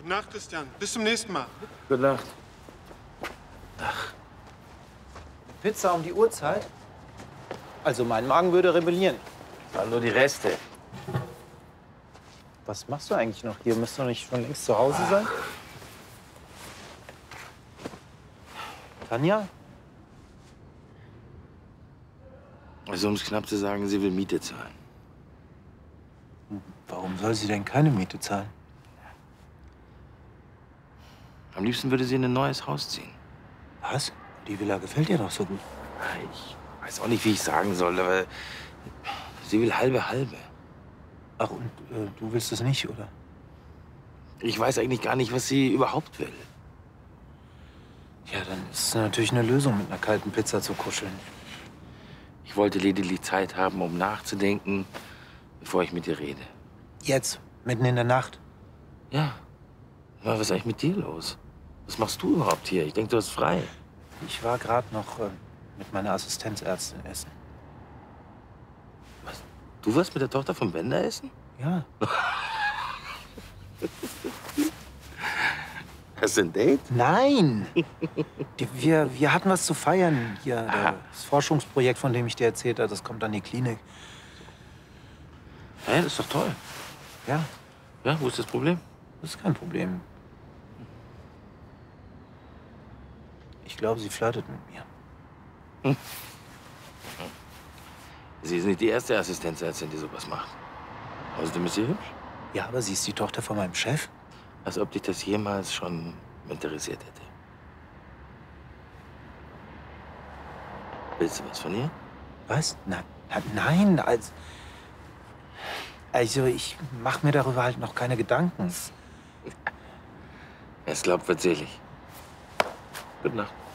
Gute Nacht, Christian. Bis zum nächsten Mal. Gute Nacht. Ach. Pizza um die Uhrzeit? Also mein Magen würde rebellieren. Waren nur die Reste. Was machst du eigentlich noch hier? Müsst du nicht schon längst zu Hause sein? Tanja? Also um es knapp zu sagen, sie will Miete zahlen. Warum soll sie denn keine Miete zahlen? Am liebsten würde sie in ein neues Haus ziehen. Was? Die Villa gefällt dir doch so gut. Ich weiß auch nicht, wie ich sagen soll, aber sie will halbe. Ach, und du willst es nicht, oder? Ich weiß eigentlich gar nicht, was sie überhaupt will. Ja, dann ist es natürlich eine Lösung, mit einer kalten Pizza zu kuscheln. Ich wollte lediglich Zeit haben, um nachzudenken, bevor ich mit ihr rede. Jetzt, mitten in der Nacht. Ja. Was ist eigentlich mit dir los? Was machst du überhaupt hier? Ich denke, du hast frei. Ich war gerade noch mit meiner Assistenzärztin essen. Was? Du warst mit der Tochter vom Wender essen? Ja. Hast du ein Date? Nein! Wir hatten was zu feiern. Hier, das Forschungsprojekt, von dem ich dir erzählt habe, das kommt an die Klinik. Ja, das ist doch toll. Ja, Ja, wo ist das Problem? das ist kein Problem. Ich glaube, sie flirtet mit mir. Sie ist nicht die erste Assistenzärztin, die sowas macht. Außerdem ist sie hübsch. Ja, aber sie ist die Tochter von meinem Chef. Als ob dich das jemals schon interessiert hätte. Willst du was von ihr? Was? Nein, also ich mache mir darüber halt noch keine Gedanken. Es glaubt, wird selig. Gute Nacht.